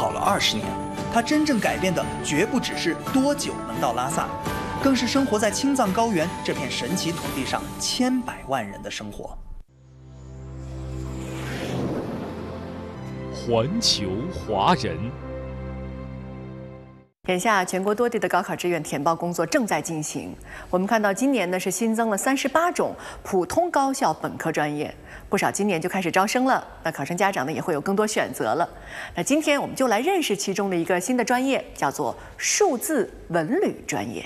跑了20年，它真正改变的绝不只是多久能到拉萨，更是生活在青藏高原这片神奇土地上千百万人的生活。 环球华人。 眼下，全国多地的高考志愿填报工作正在进行。我们看到，今年呢是新增了38种普通高校本科专业，不少今年就开始招生了。那考生家长呢也会有更多选择了。那今天我们就来认识其中的一个新的专业，叫做数字文旅专业。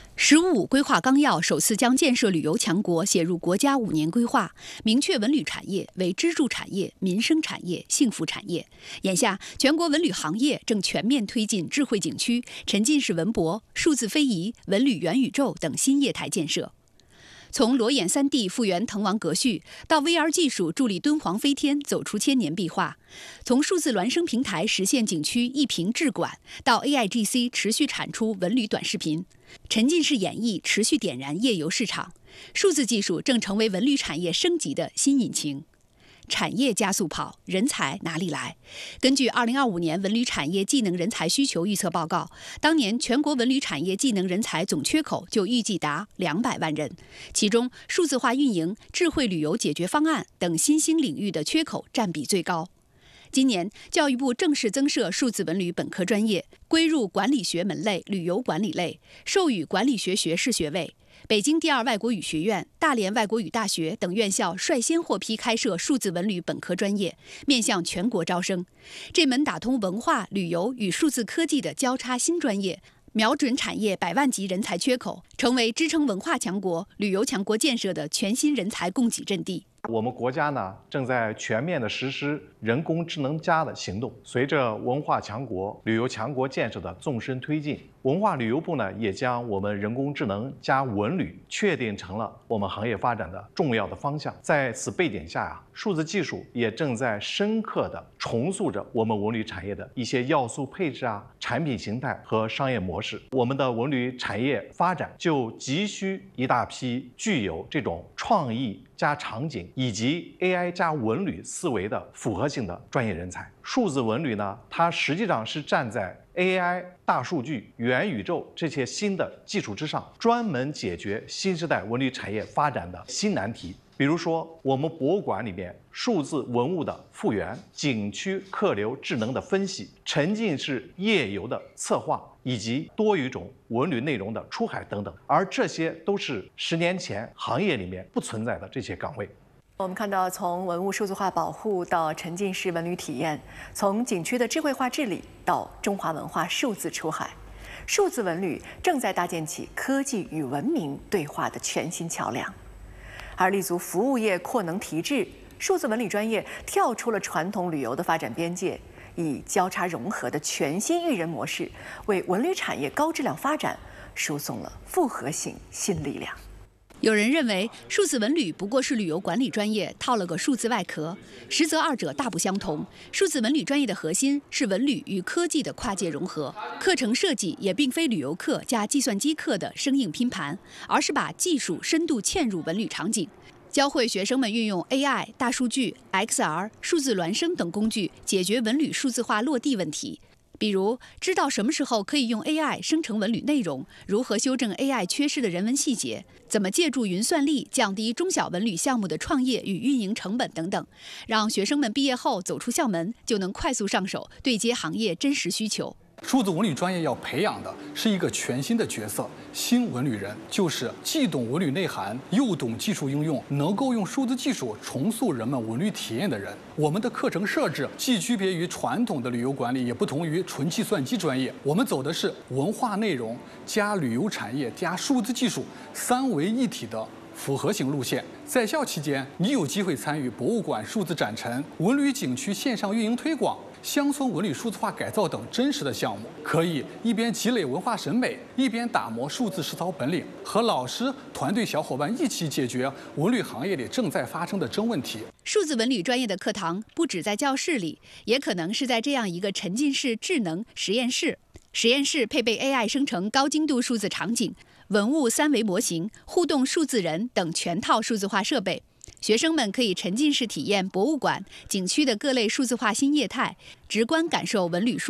“15规划纲要”首次将建设旅游强国写入国家5年规划，明确文旅产业为支柱产业、民生产业、幸福产业。眼下，全国文旅行业正全面推进智慧景区、沉浸式文博、数字非遗、文旅元宇宙等新业态建设。从裸眼3D 复原滕王阁序，到 VR 技术助力敦煌飞天走出千年壁画；从数字孪生平台实现景区一屏智管，到 AIGC 持续产出文旅短视频，沉浸式演绎持续点燃夜游市场。数字技术正成为文旅产业升级的新引擎。产业加速跑，人才哪里来？根据2025年文旅产业技能人才需求预测报告，当年全国文旅产业技能人才总缺口就预计达200万人，其中数字化运营、智慧旅游解决方案等新兴领域的缺口占比最高。今年，教育部正式增设数字文旅本科专业，归入管理学门类旅游管理类，授予管理学学士学位。北京第二外国语学院、大连外国语大学等院校率先获批开设数字文旅本科专业，面向全国招生。这门打通文化、旅游与数字科技的交叉新专业，瞄准产业100万级人才缺口，成为支撑文化强国、旅游强国建设的全新人才供给阵地。 我们国家呢，正在全面的实施人工智能+的行动。随着文化强国、旅游强国建设的纵深推进，文化旅游部呢，也将我们人工智能加文旅确定成了我们行业发展的重要的方向。在此背景下数字技术也正在深刻地重塑着我们文旅产业的一些要素配置产品形态和商业模式。我们的文旅产业发展就急需一大批具有这种创意加场景以及 AI 加文旅思维的复合性的专业人才。数字文旅呢，它实际上是站在 AI、大数据、元宇宙这些新的技术之上，专门解决新时代文旅产业发展的新难题。比如说，我们博物馆里面数字文物的复原、景区客流智能的分析、沉浸式夜游的策划，以及多语种文旅内容的出海等等，而这些都是10年前行业里面不存在的这些岗位。 我们看到，从文物数字化保护到沉浸式文旅体验，从景区的智慧化治理到中华文化数字出海，数字文旅正在搭建起科技与文明对话的全新桥梁。而立足服务业扩能提质，数字文旅专业跳出了传统旅游的发展边界，以交叉融合的全新育人模式，为文旅产业高质量发展输送了复合型新力量。 有人认为，数字文旅不过是旅游管理专业套了个数字外壳，实则二者大不相同。数字文旅专业的核心是文旅与科技的跨界融合，课程设计也并非旅游课加计算机课的生硬拼盘，而是把技术深度嵌入文旅场景，教会学生们运用 AI、大数据、XR、数字孪生等工具解决文旅数字化落地问题。比如，知道什么时候可以用 AI 生成文旅内容，如何修正 AI 缺失的人文细节，怎么借助云算力降低中小文旅项目的创业与运营成本等等，让学生们毕业后走出校门就能快速上手，对接行业真实需求。 数字文旅专业要培养的是一个全新的角色，新文旅人，就是既懂文旅内涵，又懂技术应用，能够用数字技术重塑人们文旅体验的人。我们的课程设置既区别于传统的旅游管理，也不同于纯计算机专业。我们走的是文化内容加旅游产业加数字技术3位一体的复合型路线。在校期间，你有机会参与博物馆数字展陈、文旅景区线上运营推广、乡村文旅数字化改造等真实的项目，可以一边积累文化审美，一边打磨数字实操本领，和老师、团队小伙伴一起解决文旅行业里正在发生的真问题。 数字文旅专业的课堂不只在教室里，也可能是在这样一个沉浸式智能实验室。实验室配备 AI 生成高精度数字场景、文物3维模型、互动数字人等全套数字化设备。学生们可以沉浸式体验博物馆、景区的各类数字化新业态，直观感受文旅数